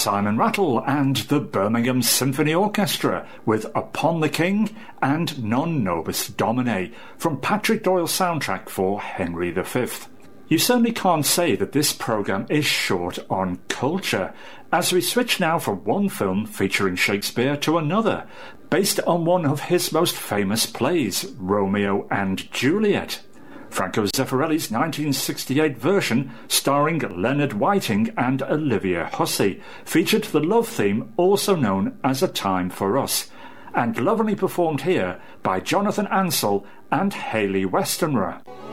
Simon Rattle and the Birmingham Symphony Orchestra with Upon the King and Non Nobis Domine from Patrick Doyle's soundtrack for Henry V. You certainly can't say that this programme is short on culture, as we switch now from one film featuring Shakespeare to another, based on one of his most famous plays, Romeo and Juliet. Franco Zeffirelli's 1968 version, starring Leonard Whiting and Olivia Hussey, featured the love theme also known as A Time for Us, and lovingly performed here by Jonathan Ansell and Hayley Westenra.